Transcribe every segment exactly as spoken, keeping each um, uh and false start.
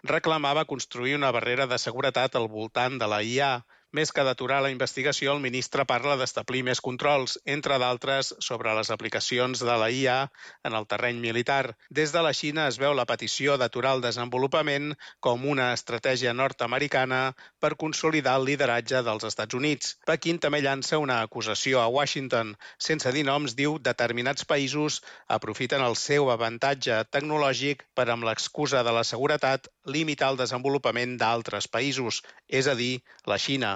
reclamava construir una barrera de seguretat al voltant de la I A. Més que d'aturar la investigació, el ministre parla d'establir més controls, entre d'altres sobre les aplicacions de la I A en el terreny militar. Des de la Xina es veu la petició d'aturar el desenvolupament com una estratègia nord-americana per consolidar el lideratge dels Estats Units. Pequín també llança una acusació a Washington. Sense dir noms, diu determinats països aprofiten el seu avantatge tecnològic per, amb l'excusa de la seguretat, limitar el desenvolupament d'altres països, és a dir, la Xina.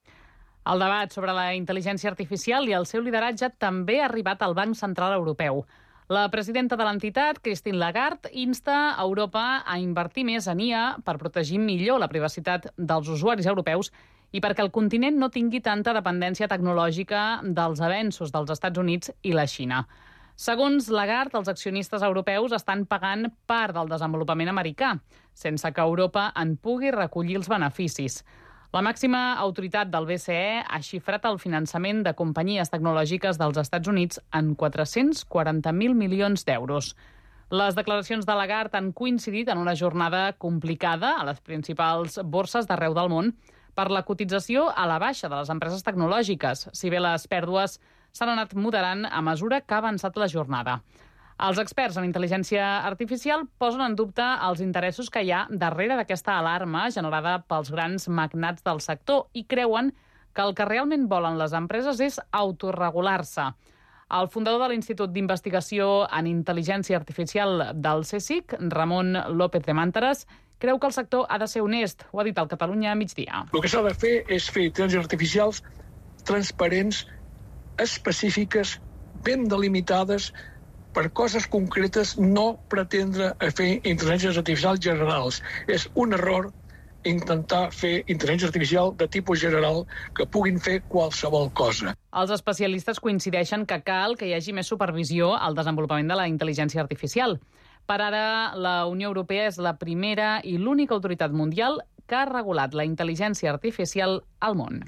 El debat sobre la intel·ligència artificial i el seu lideratge també ha arribat al Banc Central Europeu. La presidenta de l'entitat, Christine Lagarde, insta a Europa a invertir més en I A per protegir millor la privacitat dels usuaris europeus i perquè el continent no tingui tanta dependència tecnològica dels avenços dels Estats Units i la Xina. Segons Lagarde, els accionistes europeus estan pagant part del desenvolupament americà, sense que Europa en pugui recollir els beneficis. La màxima autoritat del B C E ha xifrat el finançament de companyies tecnològiques dels Estats Units en quatre-cents quaranta mil milions d'euros. Les declaracions de Lagarde han coincidit en una jornada complicada a les principals borses d'arreu del món per la cotització a la baixa de les empreses tecnològiques, si bé les pèrdues s'han anat moderant a mesura que ha avançat la jornada. Els experts en intel·ligència artificial posen en dubte els interessos que hi ha darrere d'aquesta alarma generada pels grans magnats del sector i creuen que el que realment volen les empreses és autorregular-se. El fundador de l'Institut d'Investigació en Intel·ligència Artificial del CSIC, Ramon López de Màntares, creu que el sector ha de ser honest. Ho ha dit al Catalunya a migdia. El que s'ha de fer és fer intel·ligències artificials transparents, específiques, ben delimitades, per coses concretes, no pretendre a fer intel·ligències artificials generals. És un error intentar fer intel·ligència artificial de tipus general que puguin fer qualsevol cosa. Els especialistes coincideixen que cal que hi hagi més supervisió al desenvolupament de la intel·ligència artificial. Per ara, la Unió Europea és la primera i l'única autoritat mundial que ha regulat la intel·ligència artificial al món.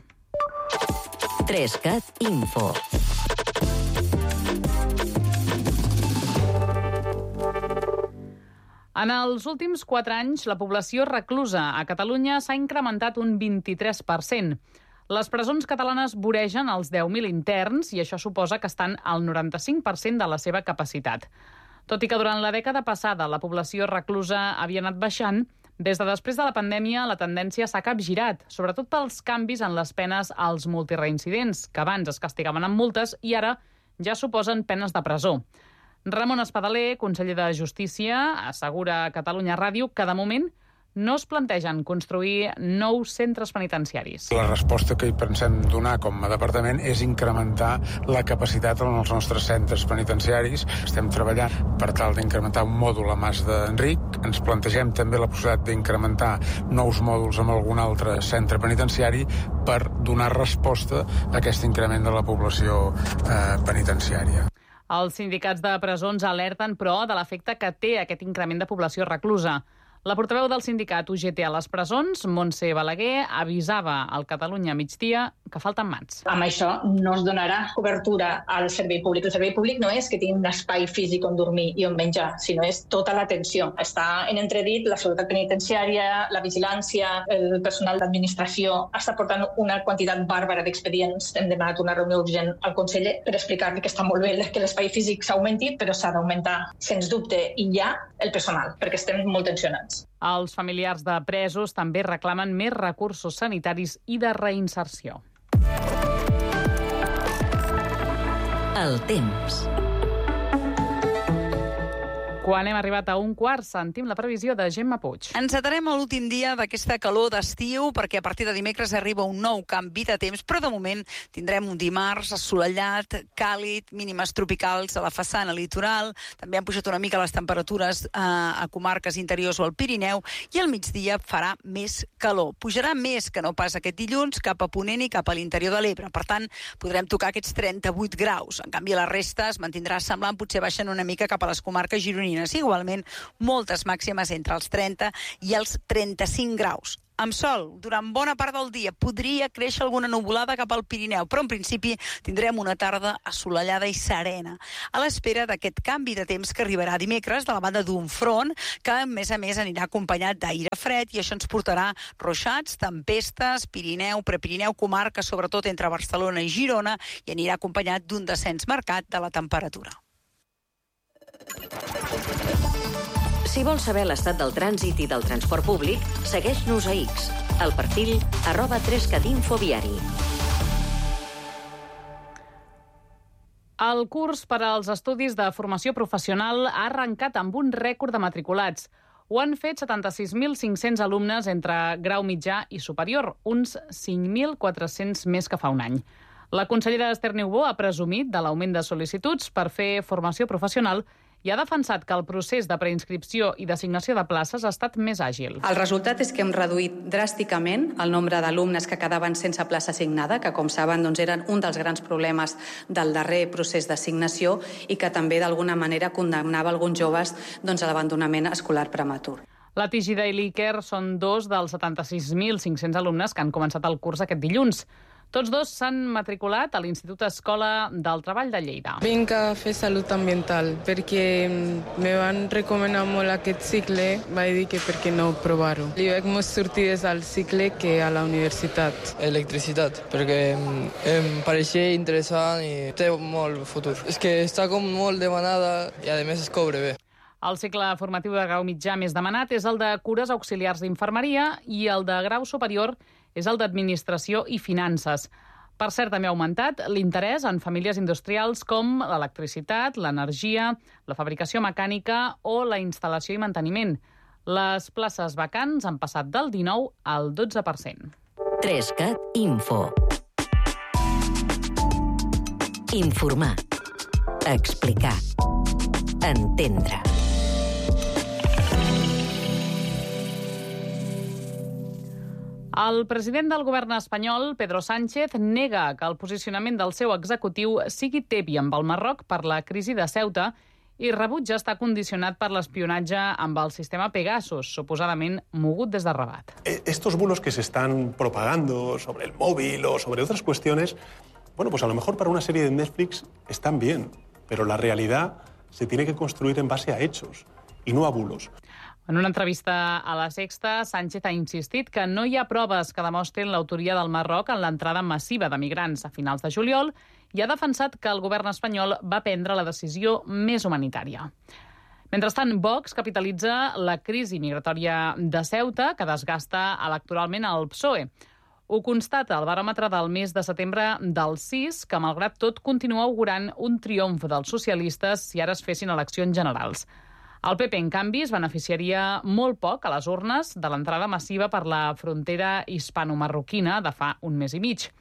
Trescat Info. En els últims quatre anys, la població reclusa a Catalunya s'ha incrementat un vint-i-tres per cent. Les presons catalanes voregen els deu mil interns i això suposa que estan al noranta-cinc per cent de la seva capacitat. Tot i que durant la dècada passada la població reclusa havia anat baixant, des de després de la pandèmia la tendència s'ha capgirat, sobretot pels canvis en les penes als multireincidents, que abans es castigaven amb multes i ara ja suposen penes de presó. Ramon Espadaler, conseller de Justícia, assegura a Catalunya Ràdio que de moment no es plantegen construir nous centres penitenciaris. La resposta que hi pensem donar com a departament és incrementar la capacitat en els nostres centres penitenciaris. Estem treballant per tal d'incrementar un mòdul a Mas d'Enric. Ens plantegem també la possibilitat d'incrementar nous mòduls en algun altre centre penitenciari per donar resposta a aquest increment de la població eh, penitenciària. Els sindicats de presons alerten, però, de l'efecte que té aquest increment de població reclusa. La portaveu del sindicat U G T a les presons, Montse Balaguer, avisava al Catalunya migdia que falten mans. Amb això no es donarà cobertura al servei públic. El servei públic no és que tingui un espai físic on dormir i on menjar, sinó és tota l'atenció. Està en entredit la seguretat penitenciària, la vigilància, el personal d'administració. Està portant una quantitat bàrbara d'expedients. Hem demanat una reunió urgent al conseller per explicar-li que està molt bé que l'espai físic s'ha augmentat, però s'ha d'augmentar, sens dubte, i ja el personal, perquè estem molt tensionats. Els familiars de presos també reclamen més recursos sanitaris i de reinserció. El temps. Quan hem arribat a un quart, sentim la previsió de Gemma Puig. Encetarem l'últim dia d'aquesta calor d'estiu perquè a partir de dimecres arriba un nou canvi de temps, però de moment tindrem un dimarts assolellat, càlid, mínimes tropicals a la façana litoral, també han pujat una mica les temperatures eh, a comarques interiors o al Pirineu i al migdia farà més calor. Pujarà més que no pas aquest dilluns cap a Ponent i cap a l'interior de l'Ebre. Per tant, podrem tocar aquests trenta-vuit graus. En canvi, la resta es mantindrà semblant, potser baixen una mica cap a les comarques gironines. Igualment, moltes màximes entre els trenta i els trenta-cinc graus. Amb sol, durant bona part del dia, podria créixer alguna nuvolada cap al Pirineu, però en principi tindrem una tarda assolellada i serena, a l'espera d'aquest canvi de temps que arribarà dimecres de la banda d'un front que, a més a més, anirà acompanyat d'aire fred i això ens portarà ruixats, tempestes, Pirineu, Prepirineu, comarca, sobretot entre Barcelona i Girona, i anirà acompanyat d'un descens marcat de la temperatura. Si vols saber l'estat del trànsit i del transport públic, segueix-nos a X, al perfil arroba trescat infoviari. El curs per als estudis de formació professional ha arrencat amb un rècord de matriculats. Ho han fet setanta-sis mil cinc-cents alumnes entre grau mitjà i superior, uns cinc mil quatre-cents més que fa un any. La consellera Esther Niubó ha presumit de l'augment de sol·licituds per fer formació professional i ha defensat que el procés de preinscripció i d'assignació de places ha estat més àgil. El resultat és que hem reduït dràsticament el nombre d'alumnes que quedaven sense plaça assignada, que com saben doncs, eren un dels grans problemes del darrer procés d'assignació i que també d'alguna manera condemnava alguns joves doncs, a l'abandonament escolar prematur. La Tigida i l'Iker són dos dels setanta-sis mil cinc-cents alumnes que han començat el curs aquest dilluns. Tots dos s'han matriculat a l'Institut Escola del Treball de Lleida. Vinc a fer salut ambiental perquè me van recomanar molt aquest cicle, vaig dir que per què no provar-ho. Li veig més sortides al cicle que a la universitat. Electricitat, perquè em pareixia interessant i té molt futur. És que està com molt demanada i a més es cobra bé. El cicle formatiu de grau mitjà més demanat és el de cures auxiliars d'infermeria i el de grau superior és el d'administració i finances. Per cert, també ha augmentat l'interès en famílies industrials com l'electricitat, l'energia, la fabricació mecànica o la instal·lació i manteniment. Les places vacants han passat del dinou al dotze per cent. trescat Info. Informar. Explicar. Entendre. El president del govern espanyol, Pedro Sánchez, nega que el posicionament del seu executiu sigui tebi amb el Marroc per la crisi de Ceuta i rebutja estar condicionat per l'espionatge amb el sistema Pegasus, suposadament mogut des de Rabat. Estos bulos que se están propagando sobre el móvil o sobre otras cuestiones, bueno, pues a lo mejor para una serie de Netflix están bien, pero la realidad se tiene que construir en base a hechos y no a bulos. En una entrevista a La Sexta, Sánchez ha insistit que no hi ha proves que demostrin l'autoria del Marroc en l'entrada massiva de migrants a finals de juliol i ha defensat que el govern espanyol va prendre la decisió més humanitària. Mentrestant, Vox capitalitza la crisi migratòria de Ceuta, que desgasta electoralment el P S O E. Ho constata el baròmetre del mes de setembre del sis, que malgrat tot continua augurant un triomf dels socialistes si ara es fessin eleccions generals. El P P, en canvi, es beneficiaria molt poc a les urnes de l'entrada massiva per la frontera hispano-marroquina de fa un mes i mig.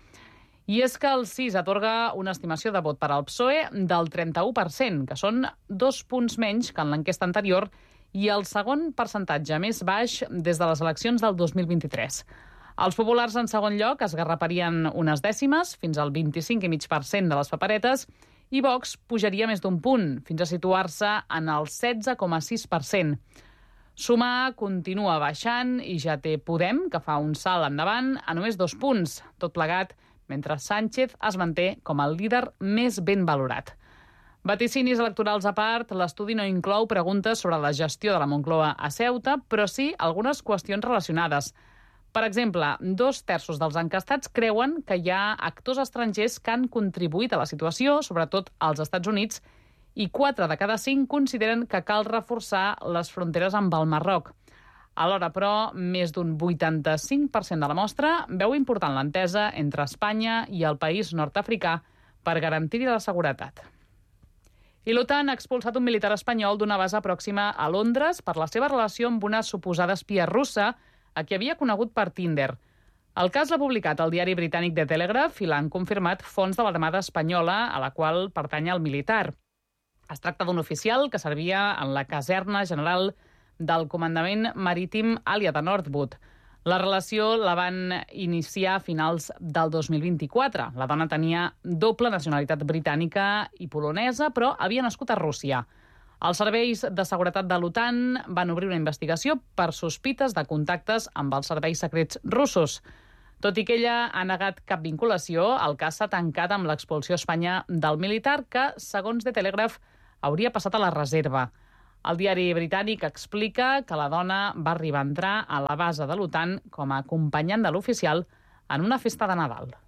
I és que el sis atorga una estimació de vot per al P S O E del trenta-u per cent, que són dos punts menys que en l'enquesta anterior i el segon percentatge més baix des de les eleccions del dos mil vint-i-tres. Els populars, en segon lloc, es garraparien unes dècimes, fins al vint-i-cinc coma cinc per cent de les paperetes, i Vox pujaria més d'un punt, fins a situar-se en el setze coma sis per cent. Sumar continua baixant i ja té Podem, que fa un salt endavant, a només dos punts, tot plegat, mentre Sánchez es manté com el líder més ben valorat. Vaticinis electorals a part, l'estudi no inclou preguntes sobre la gestió de la Moncloa a Ceuta, però sí algunes qüestions relacionades. Per exemple, dos terços dels encastats creuen que hi ha actors estrangers que han contribuït a la situació, sobretot als Estats Units, i quatre de cada cinc consideren que cal reforçar les fronteres amb el Marroc. Alhora, però, més d'un vuitanta-cinc per cent de la mostra veu important l'entesa entre Espanya i el país nord-africà per garantir-hi la seguretat. I l'OTAN ha expulsat un militar espanyol d'una base pròxima a Londres per la seva relació amb una suposada espia russa a qui havia conegut per Tinder. El cas l'ha publicat el diari britànic The Telegraph i l'han confirmat fonts de l'Armada espanyola a la qual pertany el militar. Es tracta d'un oficial que servia en la caserna general del comandament marítim Àlia de Northwood. La relació la van iniciar a finals del dos mil vint-i-quatre. La dona tenia doble nacionalitat britànica i polonesa, però havia nascut a Rússia. Els serveis de seguretat de l'OTAN van obrir una investigació per sospites de contactes amb els serveis secrets russos. Tot i que ella ha negat cap vinculació, el cas s'ha tancat amb l'expulsió a Espanya del militar que, segons The Telegraph, hauria passat a la reserva. El diari britànic explica que la dona va arribar a entrar a la base de l'OTAN com a acompanyant de l'oficial en una festa de Nadal.